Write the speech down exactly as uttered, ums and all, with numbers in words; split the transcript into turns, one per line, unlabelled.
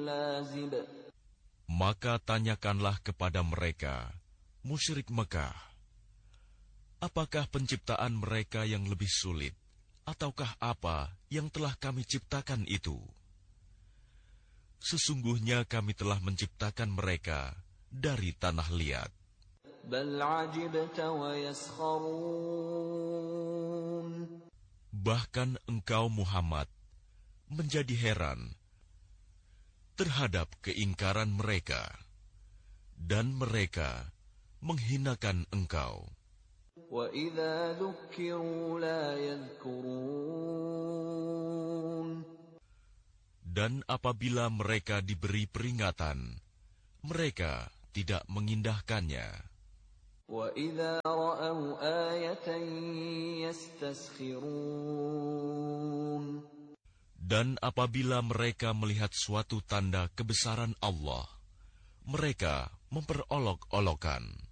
لازب.
Maka tanyakanlah kepada mereka, musyrik Mekah, apakah penciptaan mereka yang lebih sulit, ataukah apa yang telah kami ciptakan itu? Sesungguhnya kami telah menciptakan mereka dari tanah liat.
بل عجبت ويسخرون.
Bahkan engkau Muhammad menjadi heran terhadap keingkaran mereka, dan mereka menghinakan engkau.
وَإِذَا ذُكِّرُوا لَا يَذْكُرُونَ.
Dan apabila mereka diberi peringatan, mereka tidak mengindahkannya.
وَإِذَا رَأَوْا آيَةً يَسْتَسْخِرُونَ.
Dan apabila mereka melihat suatu tanda kebesaran Allah, mereka memperolok-olokan.